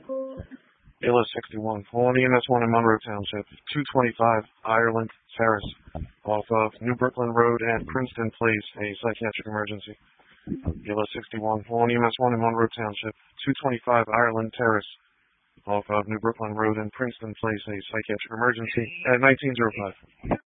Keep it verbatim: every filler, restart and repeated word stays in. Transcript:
A L S sixty-one, calling E M S one in Monroe Township, two twenty-five Ireland Terrace, off of New Brooklyn Road and Princeton Place, a psychiatric emergency. A L S sixty-one, calling E M S one in Monroe Township, two twenty-five Ireland Terrace, off of New Brooklyn Road and Princeton Place, a psychiatric emergency, at nineteen oh five.